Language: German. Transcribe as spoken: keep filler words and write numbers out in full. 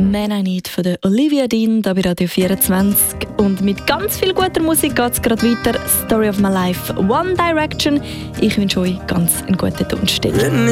«Man I Need» von der Olivia Dean, hier bei Radio vierundzwanzig. Und mit ganz viel guter Musik geht es gerade weiter. «Story of my life», «One Direction». Ich wünsche euch ganz einen guten Donnerstag.